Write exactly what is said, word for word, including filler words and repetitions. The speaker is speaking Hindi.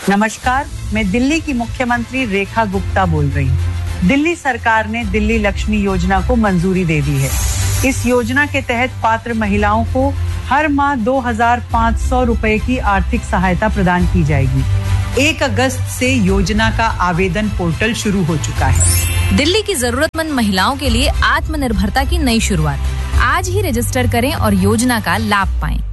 नमस्कार, मैं दिल्ली की मुख्यमंत्री रेखा गुप्ता बोल रही हूँ। दिल्ली सरकार ने दिल्ली लक्ष्मी योजना को मंजूरी दे दी है। इस योजना के तहत पात्र महिलाओं को हर माह दो हज़ार पाँच सौ रुपए की आर्थिक सहायता प्रदान की जाएगी। एक अगस्त से योजना का आवेदन पोर्टल शुरू हो चुका है। दिल्ली की जरूरतमंद महिलाओं के लिए आत्मनिर्भरता की नई शुरुआत। आज ही रजिस्टर करें और योजना का लाभ पाएं।